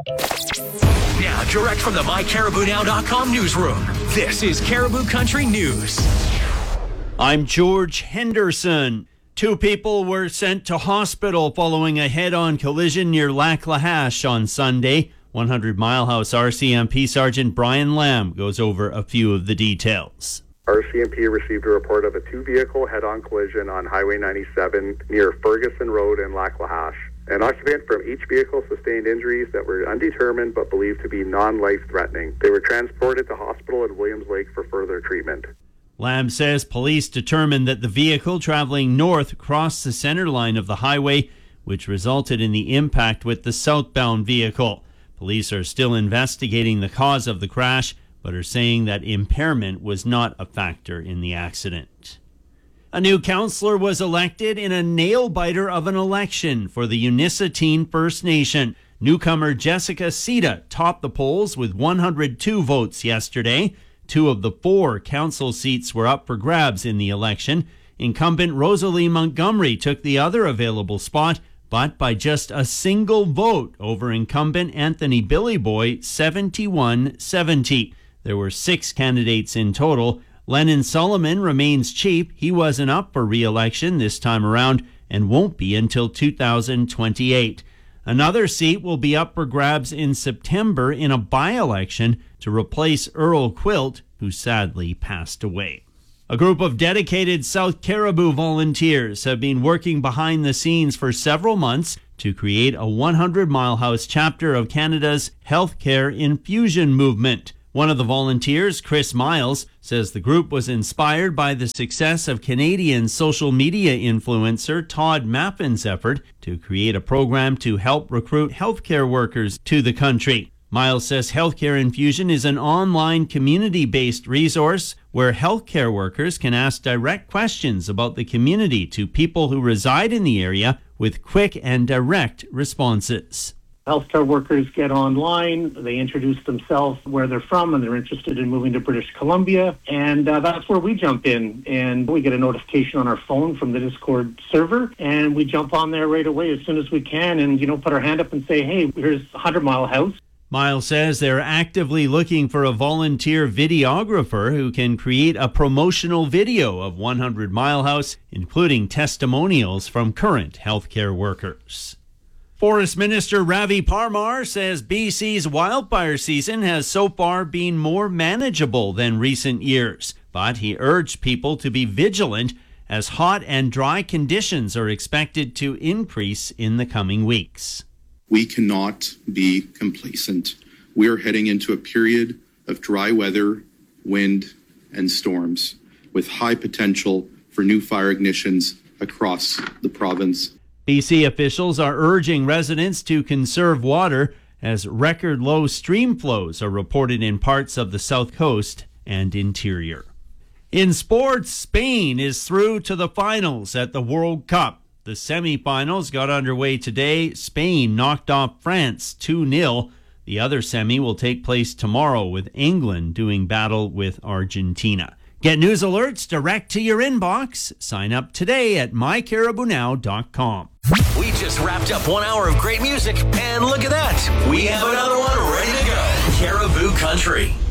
Now, direct from the MyCaribouNow.com newsroom, this is Caribou Country News. I'm George Henderson. 2 people were sent to hospital following a head-on collision near Lac La Hache on Sunday. 100 Mile House RCMP Sergeant Brian Lamb goes over a few of the details. RCMP received a report of a 2-vehicle head-on collision on Highway 97 near Ferguson Road in Lac La Hache. An occupant from each vehicle sustained injuries that were undetermined but believed to be non-life-threatening. They were transported to hospital at Williams Lake for further treatment. Lamb says police determined that the vehicle traveling north crossed the center line of the highway, which resulted in the impact with the southbound vehicle. Police are still investigating the cause of the crash, but are saying that impairment was not a factor in the accident. A new councillor was elected in a nail-biter of an election for the Unisatine First Nation. Newcomer Jessica Sita topped the polls with 102 votes yesterday. 2 of the 4 council seats were up for grabs in the election. Incumbent Rosalie Montgomery took the other available spot, but by just a single vote over incumbent Anthony Billy Boy, 71-70. There were 6 candidates in total. Lennon Solomon remains cheap. He wasn't up for re-election this time around and won't be until 2028. Another seat will be up for grabs in September in a by-election to replace Earl Quilt, who sadly passed away. A group of dedicated South Caribou volunteers have been working behind the scenes for several months to create a 100 Mile House chapter of Canada's healthcare infusion movement. One of the volunteers, Chris Miles, says the group was inspired by the success of Canadian social media influencer Todd Mappen's effort to create a program to help recruit healthcare workers to the country. Miles says Healthcare Infusion is an online community-based resource where healthcare workers can ask direct questions about the community to people who reside in the area with quick and direct responses. Healthcare workers get online, they introduce themselves, where they're from, and they're interested in moving to British Columbia. And that's where we jump in. And we get a notification on our phone from the Discord server, and we jump on there right away as soon as we can and, put our hand up and say, hey, here's 100 Mile House. Miles says they're actively looking for a volunteer videographer who can create a promotional video of 100 Mile House, including testimonials from current healthcare workers. Forest Minister Ravi Parmar says BC's wildfire season has so far been more manageable than recent years, but he urged people to be vigilant as hot and dry conditions are expected to increase in the coming weeks. We cannot be complacent. We are heading into a period of dry weather, wind, and storms with high potential for new fire ignitions across the province. BC officials are urging residents to conserve water as record low stream flows are reported in parts of the south coast and interior. In sports, Spain is through to the finals at the World Cup. The semifinals got underway today. Spain knocked off France 2-0. The other semi will take place tomorrow with England doing battle with Argentina. Get news alerts direct to your inbox. Sign up today at mycaribounow.com. We just wrapped up 1 hour of great music, and look at that. We have another one ready to go. Caribou Country.